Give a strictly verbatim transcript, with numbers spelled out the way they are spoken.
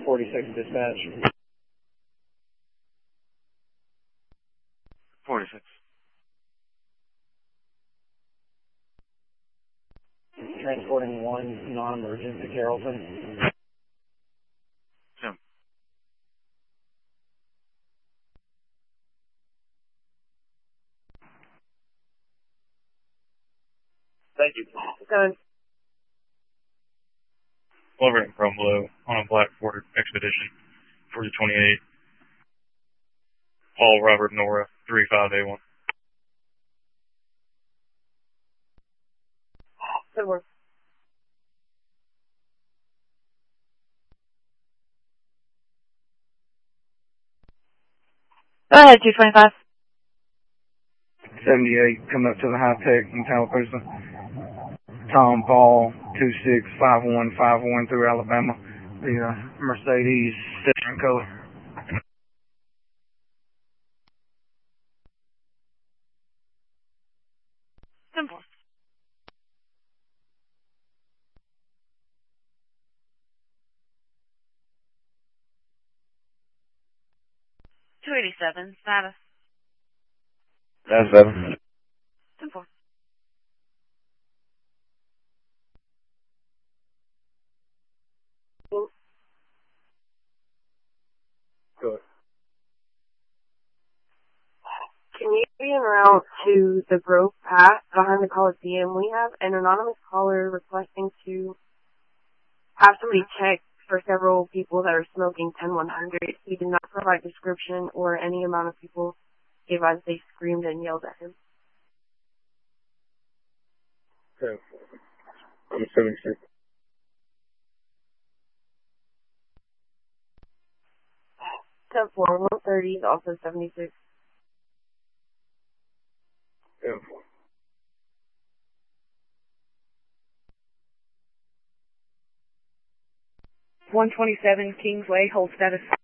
forty-six dispatch. forty-six. Transporting one non-emergent to Carrollton. Jim. Thank you. Go. Clover and Chrome Blue on a Black Ford Expedition, forty twenty-eight. Paul Robert Nora, three five eight one. Good work. Go ahead, two twenty-five. seventy-eight, coming up to the high tech in Tallapoosa. Tom Paul, two six five one five one through Alabama. The uh, Mercedes, different color. Simple. two eighty-seven, status. That's seven. Simple. Good. Can you be en route to the Grove Path behind the Coliseum? We have an anonymous caller requesting to have somebody check for several people that are smoking ten one hundred. He did not provide description or any amount of people gave us. They screamed and yelled at him. Okay. I'm seventy-six. ten four, one thirty is also seventy-six. Yeah. one twenty-seven Kingsway, hold status.